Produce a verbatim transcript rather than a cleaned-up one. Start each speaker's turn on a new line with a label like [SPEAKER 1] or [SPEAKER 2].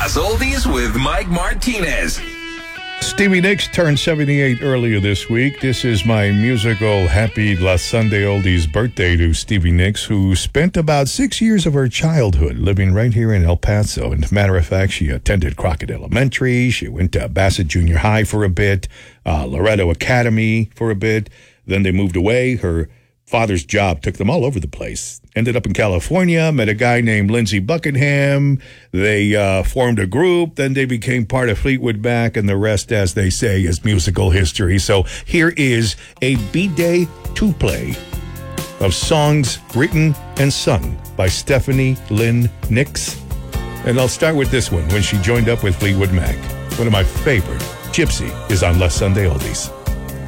[SPEAKER 1] Las Oldies with Mike Martinez.
[SPEAKER 2] Stevie Nicks turned seventy-eight earlier this week. This is my musical Happy La Sunday Oldies birthday to Stevie Nicks, who spent about six years of her childhood living right here in El Paso. And as a matter of fact, she attended Crockett Elementary. She went to Bassett Junior High for a bit, uh, Loretto Academy for a bit. Then they moved away. Her father's job took them all over the place. Ended up in California, met a guy named Lindsey Buckingham. They uh, formed a group. Then they became part of Fleetwood Mac, and the rest, as they say, is musical history. So here is a B-Day two-play of songs written and sung by Stephanie Lynn Nicks. And I'll start with this one, when she joined up with Fleetwood Mac. One of my favorite. Gypsy is on Les Sunday Oldies.